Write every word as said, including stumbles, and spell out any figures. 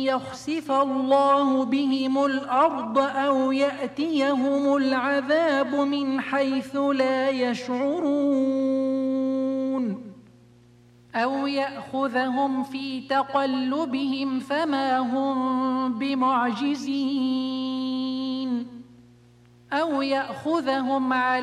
يخسف الله بهم الأرض أو يأتيهم العذاب من حيث لا يشعرون أو يأخذهم في تقلبهم فما هم بمعجزين أو يأخذهم على